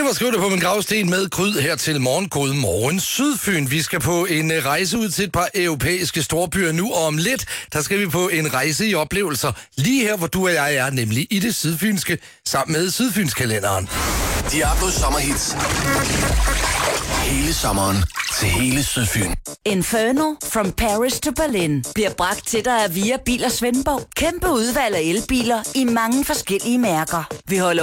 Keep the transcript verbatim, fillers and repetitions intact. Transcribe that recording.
mig skrive det på min gravsten med kryd her til morgen. God morgen Sydfyn. Vi skal på en rejse ud til et par europæiske storbyer nu, og om lidt, der skal vi på en rejse i oplevelser. Lige her, hvor du og jeg er, nemlig i det sydfynske, sammen med Sydfynskalenderen. Diablos sommerhits. Hele sommeren til hele Sydfyn. Inferno from Paris to Berlin bliver bragt til dig af Via Bil og Svendborg. Kæmpe udvalg af elbiler i mange forskellige mærker. Vi holder